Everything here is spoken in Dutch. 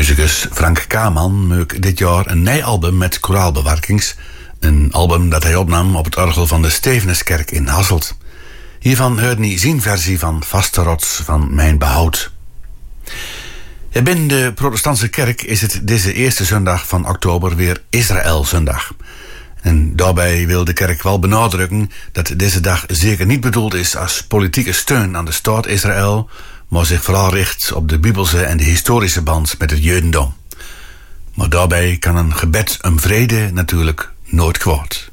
Muzikus Frank Kaman maakt dit jaar een nieuw album met koraalbewerkings. Een album dat hij opnam op het orgel van de Stevenuskerk in Hasselt. Hiervan hoort hij zijn versie van Vaste Rots van Mijn Behoud. Binnen de protestantse kerk is het deze eerste zondag van oktober weer Israël-zondag. En daarbij wil de kerk wel benadrukken dat deze dag zeker niet bedoeld is als politieke steun aan de staat Israël, maar zich vooral richt op de bibelse en de historische band met het Jodendom. Maar daarbij kan een gebed om vrede natuurlijk nooit kwaad.